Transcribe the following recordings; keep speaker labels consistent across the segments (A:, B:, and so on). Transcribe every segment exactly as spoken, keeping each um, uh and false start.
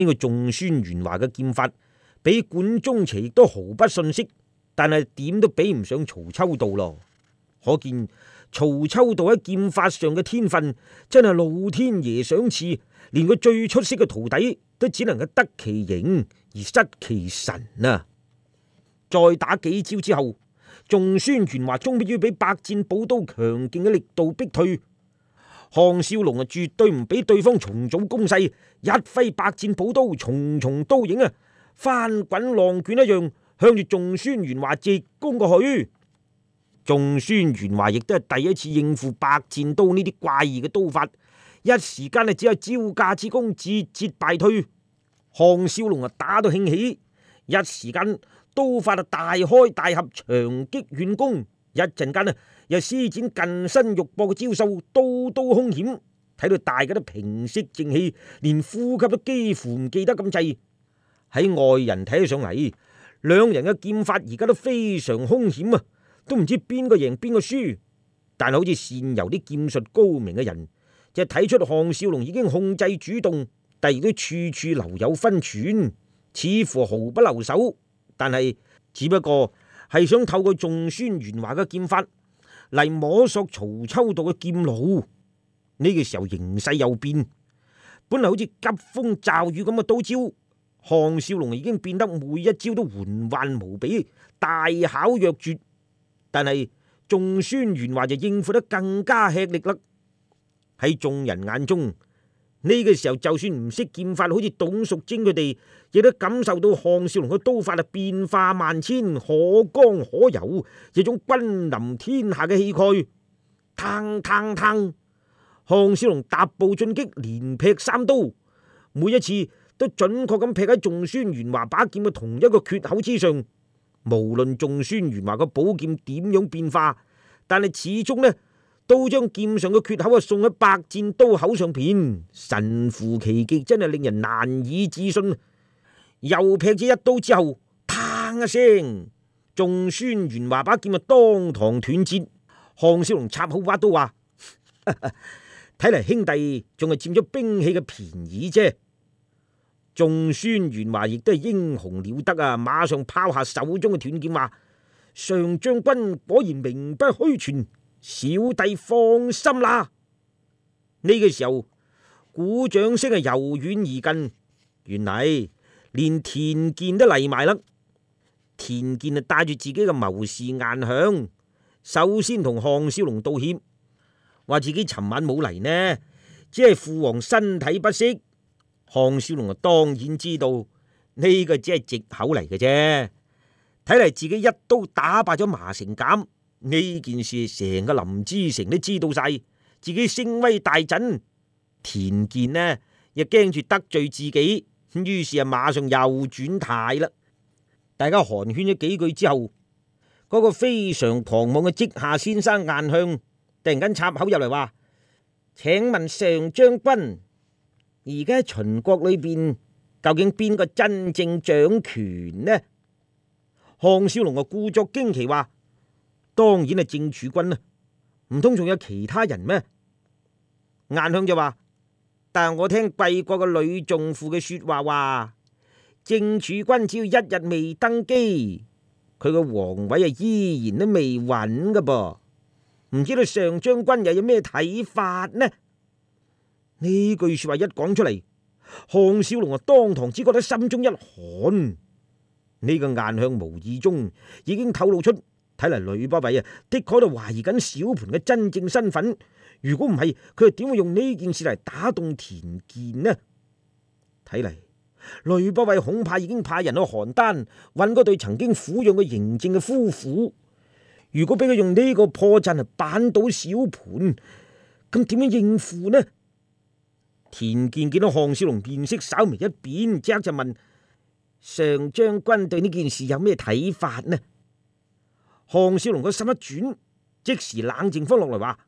A: 呢個仲孫元華嘅劍法，比管中邪亦都毫不遜色，但係點都比唔上曹秋道咯。可見曹秋道喺劍法上嘅天分真係老天爺賞賜，連個最出色嘅徒弟都只能夠得其形而失其神啊！再打幾招之後，仲孫元華終於俾百戰寶刀強勁嘅力度逼退。項少龍啊，絕對唔俾對方重組攻勢，一揮百戰寶刀，重重刀影啊，翻滾浪捲一樣向住仲孫元華直攻過去。仲孫元華亦都係第一次應付百戰刀呢啲怪異嘅刀法，一時間啊只有招架之功，節節敗退。項少龍啊打到興起，一時間刀法啊大開大合，長擊遠攻，一陣間啊又施展近身肉搏嘅招數，刀刀兇險，睇到大家都平息靜氣，連呼吸都幾乎唔記得咁滯。喺外人睇起上嚟，兩人嘅劍法而家都非常兇險啊，都唔知邊個贏邊個輸。但係好似善游啲劍術高明嘅人，就睇出項少龍已經控制主動，但亦都處處留有分寸，似乎毫不留手。但係只不過係想透過仲孫元華嘅劍法嚟摸索曹秋道嘅劍路。呢個時候形勢又變，本嚟好似急風驟雨咁嘅刀招，項少龍已經變得每一招都緩慢無比，大巧若絕。但係仲孫元華就應付得更加吃力啦。喺眾人眼中，呢個時候就算唔識劍法，好似董淑貞佢哋，亦都感受到項少龍嘅刀法係變化萬千，可剛可柔，一種君臨天下嘅氣概。嘡嘡嘡，項少龍踏步進擊，連劈三刀，每一次都準確咁劈喺仲孫元華把劍嘅同一個缺口之上。無論仲孫元華個寶劍點樣變化，但係始終呢都將劍上嘅缺口啊送喺百戰刀口上邊，神乎其技，真係令人難以置信。又劈咗一刀之後，嘡一聲，仲孫元華把劍啊當堂斷節。項少龍插好把刀話：睇嚟兄弟仲係佔咗兵器嘅便宜啫。仲孫元華亦都係英雄了得啊！馬上拋下手中嘅斷劍話：上將軍果然名不虛傳，小弟放心啦。呢個時候鼓掌聲係由遠而近，原嚟連田健都嚟埋啦。田健啊帶住自己嘅謀士顏向，首先同項少龍道歉，話自己尋晚冇嚟呢，只係父皇身體不適。項少龍啊，當然知道呢個只係借口嚟嘅啫。睇嚟自己一刀打敗咗麻成監呢件事，成個林之城都知道晒，自己聲威大振。田健呢，又驚住得罪自己，於是啊，馬上又轉態啦。大家寒暄咗幾句之後，嗰、那個非常狂妄嘅職下先生顏向突然間插口入嚟話：請問上將軍，而家喺秦國裏邊究竟邊個真正掌權呢？項少龍啊故作驚奇話：當然係正儲軍啦，唔通仲有其他人咩？顏向就話：但係我聽貴國嘅呂仲父嘅說話話，正儲軍只要一日未登基，佢個皇位啊依然都未穩噶噃，唔知道上將軍又有咩睇法呢？呢句說話一講出嚟，項少龍啊當堂只覺得心中一寒。呢個顏向無意中已經透露出，睇嚟呂不韋啊的確喺度懷疑緊小盤嘅真正身份。如果唔係，佢又點會用呢件事嚟打動田健呢？睇嚟呂不韋恐怕已經派人去邯鄲揾嗰對曾經撫養佢嬴政嘅夫婦。如果俾佢用呢個破陣嚟扳倒小盤，咁點樣應付呢？田健見到項少龍面色稍微一變，即刻就問：上將軍對呢件事有咩睇法呢？項少龍個心一轉，即時冷靜翻落嚟話：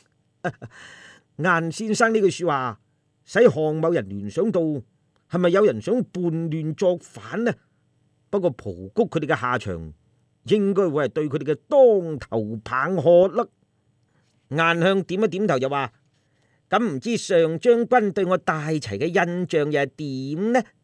A: 顏先生呢句說話，使項某人聯想到係咪有人想叛亂作反呢？不過蒲谷佢哋嘅下場，應該會係對佢哋嘅當頭棒喝啦。顏向點一點頭就話：咁唔知上將軍對我帶齊嘅印象又係點呢？